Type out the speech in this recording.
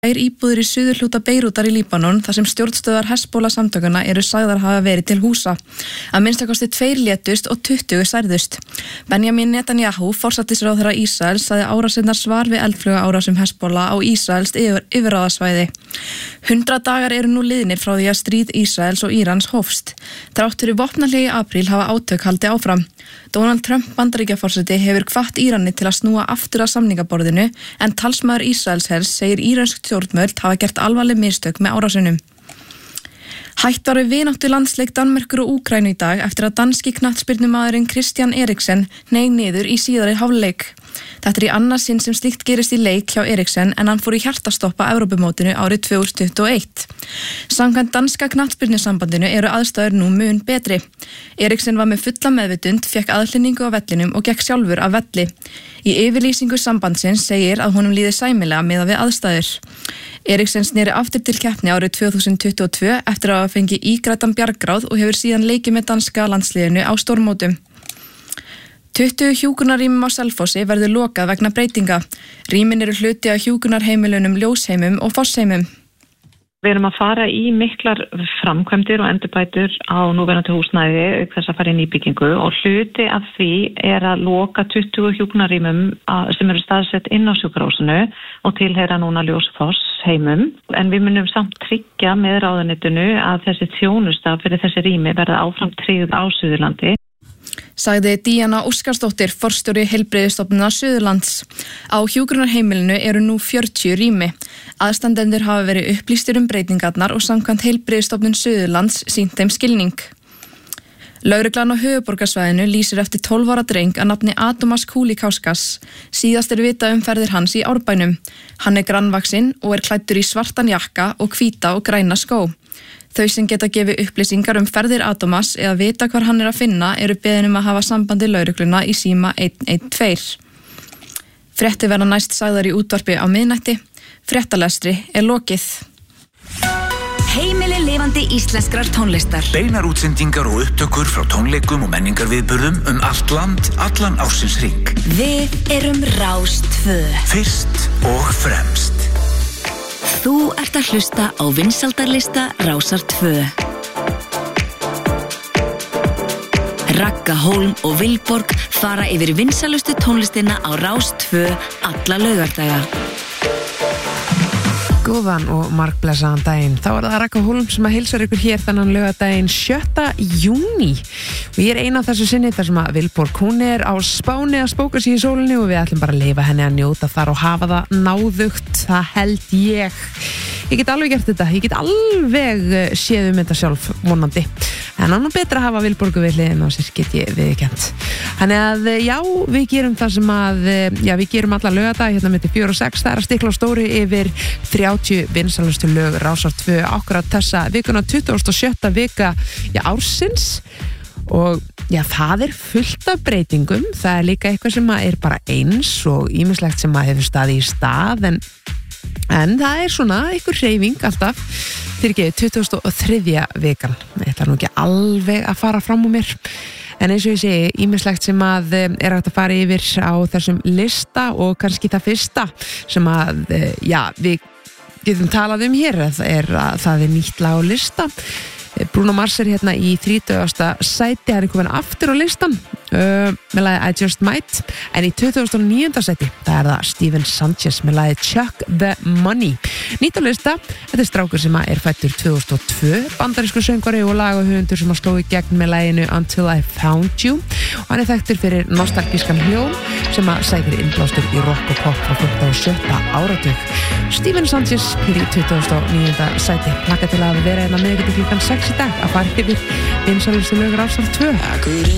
2 íbúðir í suðurhluta Beirútar í Líbanon þar sem stjórnstöðvar Hezbollah samtökanna eru sagðar hafa verið til húsa. Að minnstakosti 2 létust og 20 særðust. Benjamin Netanyahu, forsætisráðherra Ísraels, sagði árásirnar svar við eldflaugaárásum Hezbollah á Ísraels yfirráðasvæði. 100 dagar eru nú liðnir frá því að stríð Ísraels og Írans hófst. Þrátt fyrir vopnahlé í apríl hafa átök haldið áfram. Donald Trump Bandaríkjaforseti hefur hvatt Írani til að snúa aftur að samningaborðinu en talsmaður Ísraelshers segir írönsk stjórnvöld hafa gert alvarleg mistök með árásunum. Hætt var við vináttu landsleik Danmerkur og Úkraínu í dag eftir að danski knattspyrnumaðurinn Christian Eriksen hneig niður í síðari hálfleik. Þetta í annað sinn sem slíkt gerist í leik hjá Eriksen en hann fór í hjartastoppa Evrópumótinu árið 2021. Samkvæmt danska knattspyrnusambandinu eru aðstæður nú mun betri. Eriksen var með fulla meðvitund, fékk aðhlynningu á vellinum og gekk sjálfur af velli. Í yfirlýsingu sambandsins segir að honum líði sæmilega miðað við aðstæður. Eriksen sneri aftur til keppni árið 2022 eftir að hafa fengið ígræddan bjargráð og hefur síðan leikið með danska landsliðinu á stórmótum. 20 hjúkrunarrýmum á Selfossi verður lokað vegna breytinga. Rýmin eru hluti af hjúkrunarheimilunum Ljósheimum og Fossheimum. Við erum að fara í miklar framkvæmdir og endurbætur á núverandi húsnæði auk þess að fara í nýbyggingu og hluti af því að loka 20 hjúkrunarrýmum sem eru staðsett inn á sjúkrahúsinu og tilheyra núna Ljósfoss heimum. En við munum samt tryggja með ráðuneytinu að þessi þjónusta fyrir þessi rými verða áfram tryggð á Suðurlandi. Sagði Díana Óskarsdóttir, forstjóri Heilbrigðisstofnunar Suðurlands. Á hjúkrunarheimilinu eru nú 40 rými. Aðstandendur hafa verið upplýstir breytingarnar og samkvæmt Heilbrigðisstofnun Suðurlands sýnt þeim skilning. Lögreglan á höfuðborgarsvæðinu lýsir eftir 12 ára dreng að nafni Atomas Kúlikauskas. Síðast vitað ferðir hans í Árbænum. Hann grannvaxinn og klæddur í svartan jakka og hvíta og græna skó. Þau sem geta gefið upplýsingar ferðir Atomas eða vita hvar hann að finna eru beðin að hafa sambandi lögregluna í síma 112. Fréttir verða næst sagðar í útvarpi á miðnætti. Fréttalestri lokið. Heimili lifandi íslenskrar tónlistar. Beinar útsendingar og upptökur frá tónleikum og menningarviðburðum allt land, allan ársins hring. Við erum Rás 2. Fyrst og fremst. Þú ert að hlusta á vinsældarlista Rásar 2. Ragga Hólm og Vilborg fara yfir vinsælustu tónlistina á Rás 2 alla laugardaga. Góðan og margblessaðan daginn. Þá það Ragga Hólm sem að heilsar ykkur hér þannan laugardaginn 7. júní. Og ég eina af þessu sinni þar sem að Vilborg, hún á Spáni að spóka sig í sólinni og við ætlum bara að leyfa henni að njóta þar og hafa það náðugt. Það held ég. Ég get alveg gert þetta. Ég get alveg séð þetta sjálf vonandi. En það nú betra að hafa Vilborgu við hliðina á sér, get ég viðurkennt. Þannig að já, við gerum það sem að, við gerum alla laugardaga hérna milli 4 og 6. Það að stikla á stóri yfir 30 vinsælustu lög Rásar 2 akkurat þessa vikuna 27. vika ársins. Og það fullt af breytingum. Það líka eitthvað sem að bara eins og ýmislegt sem að hefur staðið í stað en það svona einhver hreyfing alltaf. Fyrirgefið 23. vikan. Ég ætla nú ekki alveg að fara fram úr mér. En eins og ég segi, ýmislegt sem að hægt að fara yfir á þessum lista og kannski það fyrsta sem að, við getum talað hér, það nýtt lag á lista. Bruno Mars hérna í 30. sæti, hann komin aftur á listan með lagið I Just Might, en í 2009. sæti það það Steven Sanchez með lagið Chuck the Money. Nýtt á lista, þetta strákur sem fæddur 2002, bandarískur söngvari og lagahöfundur sem sló í gegn með laginu Until I Found You og hann þekktur fyrir nostalgískan hljóm sem sækir innblástur í rock og pop frá 15. og 17. áratug. Steven Sanchez hér í 2009. sæti. Plakka til að vera hérna miðvikudag klukkan 6 í dag að fara yfir vinsælustu lög Rásar 2.